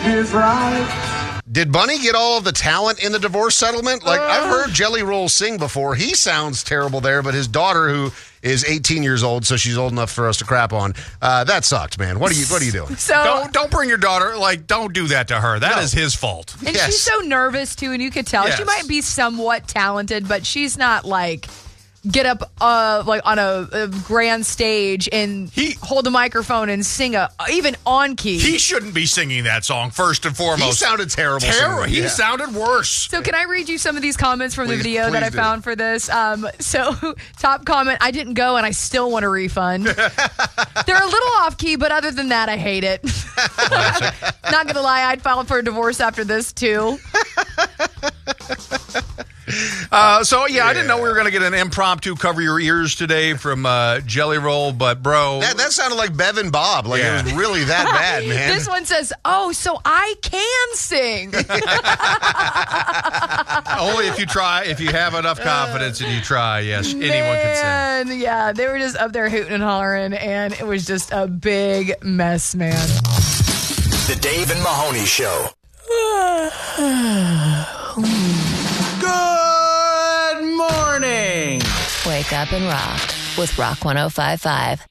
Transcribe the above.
is right. Did Bunny get all of the talent in the divorce settlement? Like, I've heard Jelly Roll sing before. He sounds terrible there, but his daughter, who is 18 years old, so she's old enough for us to crap on, that sucked, man. What are you doing? So don't bring your daughter, don't do that to her. That is his fault. And she's so nervous, too, and you could tell. Yes. She might be somewhat talented, but she's not, get up on a grand stage and hold a microphone and sing even on key. He shouldn't be singing that song, first and foremost. He sounded terrible. He sounded worse. So can I read you some of these comments from the video that I found for this? So top comment, I didn't go and I still want a refund. They're a little off key, but other than that, I hate it. Not going to lie, I'd file for a divorce after this too. I didn't know we were going to get an impromptu cover your ears today from Jelly Roll, but bro. That sounded like Bev and Bob. It was really that bad, man. This one says, so I can sing. Only if you try, if you have enough confidence and you try, yes, anyone can sing. Yeah, they were just up there hooting and hollering, and it was just a big mess, man. The Dave and Mahoney Show. Good morning. Wake up and rock with Rock 105.5.